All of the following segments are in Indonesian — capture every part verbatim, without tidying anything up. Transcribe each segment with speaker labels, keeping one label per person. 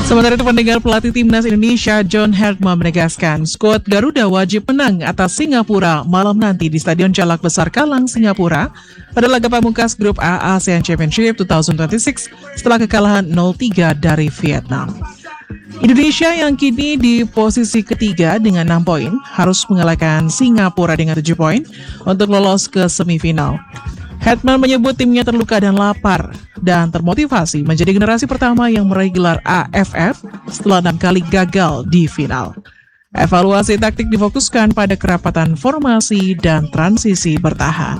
Speaker 1: Sementara itu pendengar, pelatih timnas Indonesia John Herdman menegaskan skuad Garuda wajib menang atas Singapura malam nanti di Stadion Jalak Besar Kalang, Singapura pada laga pamungkas Grup A ASEAN Championship dua ribu dua puluh enam setelah kekalahan nol tiga dari Vietnam. Indonesia yang kini di posisi ketiga dengan enam poin harus mengalahkan Singapura dengan tujuh poin untuk lolos ke semifinal. Herdman menyebut timnya terluka dan lapar dan termotivasi menjadi generasi pertama yang meraih gelar A F F setelah enam kali gagal di final. Evaluasi taktik difokuskan pada kerapatan formasi dan transisi bertahan.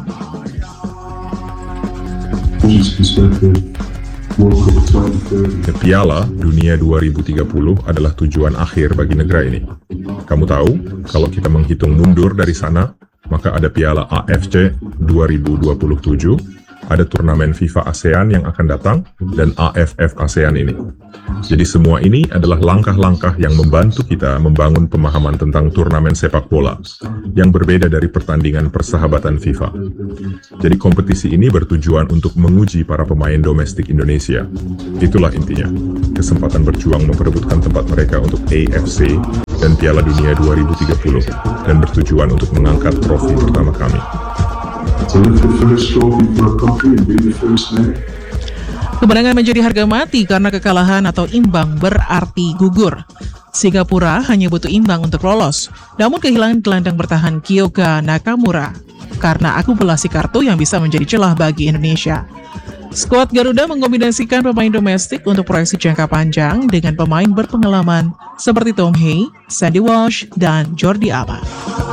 Speaker 2: Piala Dunia dua ribu tiga puluh adalah tujuan akhir bagi negara ini. Kamu tahu, kalau kita menghitung mundur dari sana, maka ada Piala A F C dua ribu dua puluh tujuh, ada turnamen FIFA ASEAN yang akan datang, dan A F F ASEAN ini. Jadi semua ini adalah langkah-langkah yang membantu kita membangun pemahaman tentang turnamen sepak bola, yang berbeda dari pertandingan persahabatan FIFA. Jadi kompetisi ini bertujuan untuk menguji para pemain domestik Indonesia. Itulah intinya, kesempatan berjuang memperebutkan tempat mereka untuk A F C dan Piala Dunia dua ribu tiga puluh, dan bertujuan untuk mengangkat trofi pertama kami.
Speaker 1: Kemenangan menjadi harga mati karena kekalahan atau imbang berarti gugur. Singapura hanya butuh imbang untuk lolos, namun kehilangan gelandang bertahan Kyoga Nakamura karena akumulasi kartu yang bisa menjadi celah bagi Indonesia. Skuad Garuda mengombinasikan pemain domestik untuk proyeksi jangka panjang dengan pemain berpengalaman seperti Tom Hey, Sandy Walsh, dan Jordi Amat.